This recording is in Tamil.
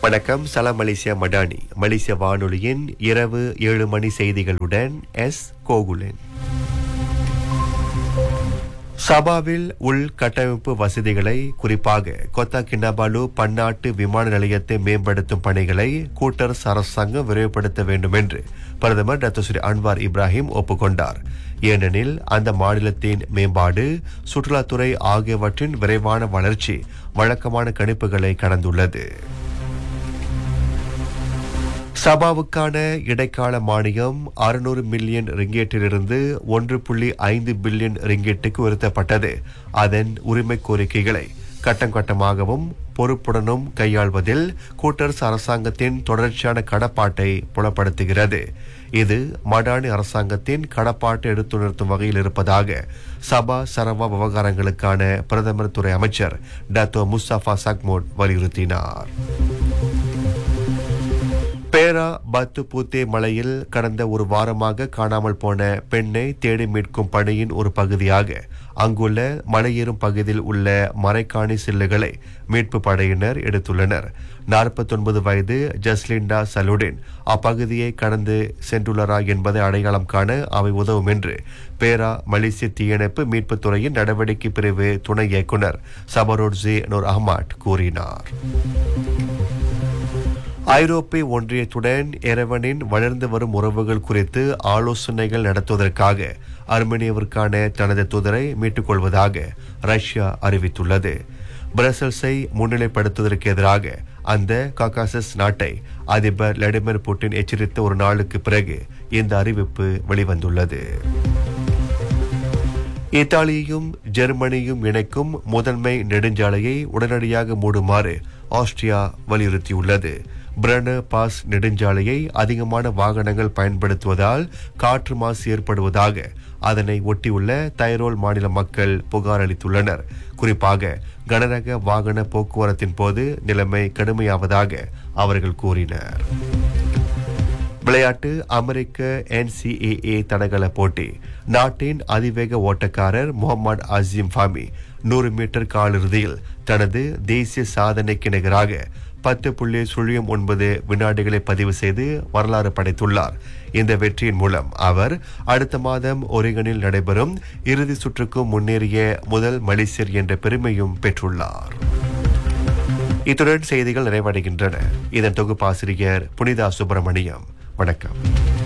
வணக்கம். சலாம் மலேசியா மடானி மலேசிய வானொலியின் இரவு 7 மணி செய்திகளுடன் எஸ் கோகுலன். சபாவில் உள்கட்டமைப்பு வசதிகளை, குறிப்பாக கொத்தா கிண்ணபாலு பன்னாட்டு விமான நிலையத்தை மேம்படுத்தும் பணிகளை கூட்டரசு அரசாங்கம் விரைவுபடுத்த வேண்டும் என்று பிரதமர் டாக்டர் ஸ்ரீ அன்வார் இப்ராஹிம் ஒப்புக்கொண்டார். ஏனெனில் அந்த மாநிலத்தின் மேம்பாடு, சுற்றுலாத்துறை ஆகியவற்றின் விரைவான வளர்ச்சி வழக்கமான கணிப்புகளை கடந்துள்ளது. சபாவுக்கான இடைக்கால மானியம் 600 மில்லியன் ரிங்கெட்டிலிருந்து 1.5 பில்லியன் ரிங்கெட்டுக்கு உயர்த்தப்பட்டது. அதன் உரிமை கோரிக்கைகளை கட்டம் கட்டமாகவும் பொறுப்புடனும் கையாள்வதில் கூட்டரசு அரசாங்கத்தின் தொடர்ச்சியான கடப்பாட்டை புலப்படுத்துகிறது. இது மடானி அரசாங்கத்தின் கடப்பாட்டை எடுத்து நிறுத்தும் வகையில் இருப்பதாக சபா சரவா விவகாரங்களுக்கான பிரதமர் துறை அமைச்சர் டாக்டர் முஸ்தபா சக்மோட் வலியுறுத்தினார். பேரா பத்து பூத்தே மலையில் கடந்த ஒரு வாரமாக காணாமல் போன பெண்ணை தேடி மீட்கும் பணியின் ஒரு பகுதியாக அங்குள்ள மலையேறும் பகுதியில் உள்ள மரைக்காணி சில்லுகளை மீட்பு படையினர் எடுத்துள்ளனர். 49 வயது ஜஸ்லிண்டா சலுடின் அப்பகுதியை கடந்து சென்றுள்ளரா என்பதை அடையாளம் காண அவை உதவும் என்று பேரா மலேசிய தீயணைப்பு மீட்புத் துறையின் நடவடிக்கை பிரிவு துணை இயக்குனர் சபரோட்ஸே நூர் அஹ்மத் கூறினார். ஐரோப்பிய ஒன்றியத்துடன் எரவனின் வளர்ந்து வரும் உறவுகள் குறித்து ஆலோசனைகள் நடத்துவதற்காக அர்மேனியாவிற்கான தனது தூதரை மீட்டுக் கொள்வதாக ரஷ்யா அறிவித்துள்ளது. பிரசல்ஸை முன்னிலைப்படுத்துவதற்கு எதிராக அந்த காகாசஸ் நாட்டை அதிபர் விளாடிமிர் புட்டின் எச்சரித்த ஒரு நாளுக்கு பிறகு இந்த அறிவிப்பு வெளிவந்துள்ளது. இத்தாலியையும் ஜெர்மனியும் இணைக்கும் முதன்மை நெடுஞ்சாலையை உடனடியாக மூடுமாறு ஆஸ்திரியா வலியுறுத்தியுள்ளது. பிரனர் பாஸ் நெடுஞ்சாலையை அதிகமான வாகனங்கள் பயன்படுத்துவதால் காற்று மாசு ஏற்படுவதாக அதனை ஒட்டியுள்ள தைரோல் மாநில மக்கள் புகார் அளித்துள்ளனர். குறிப்பாக கனரக வாகன போக்குவரத்தின் போது நிலைமை கடுமையாவதாக அவர்கள் கூறினர். விளையாட்டு. அமெரிக்க NCAA தடகள போட்டி. நாட்டின் அதிவேக ஓட்டக்காரர் முகமது அசீம் ஃபாமி 100 மீட்டர் காலிறுதியில் தனது தேசிய சாதனைக்கு நிகராக 10.09 வினாடிகளை பதிவு செய்து வரலாறு படைத்துள்ளார். இந்த வெற்றியின் மூலம் அவர் அடுத்த மாதம் ஒரிகனில் நடைபெறும் இறுதி சுற்றுக்கு முன்னேறிய முதல் மலேசியர் என்ற பெருமையும் பெற்றுள்ளார். இத்துடன் செய்திகள் நிறைவடைகின்றன. இதன் தொகுப்பாசிரியர் புனிதா சுப்பிரமணியம். வணக்கம்.